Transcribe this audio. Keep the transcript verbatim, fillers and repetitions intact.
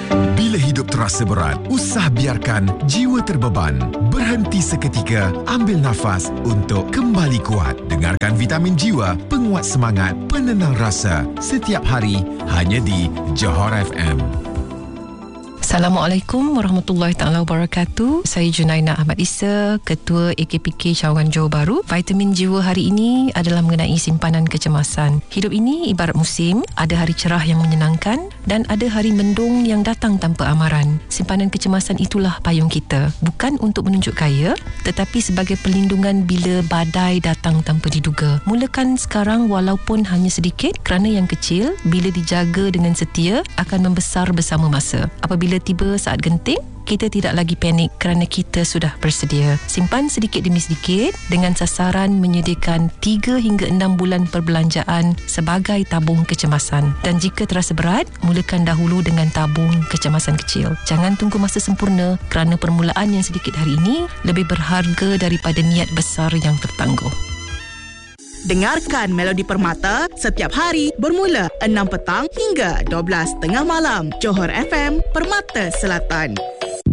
Bila hidup terasa berat, usah biarkan jiwa terbeban. Berhenti seketika, ambil nafas untuk kembali kuat. Dengarkan Vitamin Jiwa, penguat semangat, penenang rasa. Setiap hari, hanya di Johor F M. Assalamualaikum warahmatullahi taala wabarakatuh. Saya Junaina Ahmad Isa, Ketua A K P K Cawangan Johor Bahru. Vitamin Jiwa hari ini adalah mengenai simpanan kecemasan. Hidup ini ibarat musim, ada hari cerah yang menyenangkan dan ada hari mendung yang datang tanpa amaran. Simpanan kecemasan itulah payung kita, bukan untuk menunjuk kaya, tetapi sebagai perlindungan bila badai datang tanpa diduga. Mulakan sekarang walaupun hanya sedikit, kerana yang kecil bila dijaga dengan setia akan membesar bersama masa. Apabila tiba saat genting, kita tidak lagi panik kerana kita sudah bersedia. Simpan sedikit demi sedikit dengan sasaran menyediakan tiga hingga enam bulan perbelanjaan sebagai tabung kecemasan. Dan jika terasa berat, mulakan dahulu dengan tabung kecemasan kecil. Jangan tunggu masa sempurna kerana permulaan yang sedikit hari ini lebih berharga daripada niat besar yang tertangguh. Dengarkan Melodi Permata setiap hari bermula enam petang hingga dua belas tengah malam. Johor F M, Permata Selatan.